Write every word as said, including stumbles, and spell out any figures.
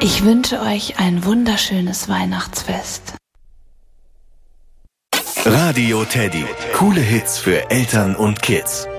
Ich wünsche euch ein wunderschönes Weihnachtsfest. Radio Teddy. Coole Hits für Eltern und Kids.